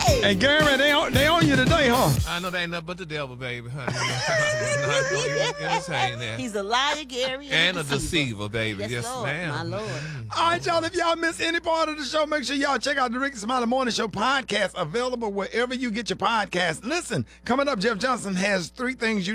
Hey, Gary, they on you today, huh? I know they ain't nothing but the devil, baby. Honey. I'm not going to entertain that. He's a liar, Gary, and a deceiver, baby. Yes, Lord, ma'am. my Lord. All right, y'all, if y'all miss any part of the show, make sure y'all check out the Ricky Smiley Morning Show podcast, available wherever you get your podcast. Listen, coming up, Jeff Johnson has 3 things you